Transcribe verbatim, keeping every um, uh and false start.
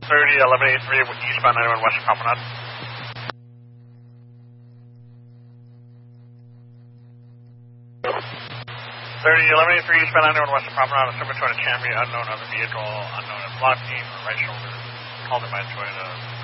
thirty, eleven eighty-three, eastbound ninety-one, Western Promenade. thirty, eleven eighty-three, eastbound ninety-one, Western Promenade, assuming Toyota Camry, unknown other vehicle, unknown block team, right shoulder, called in by Toyota.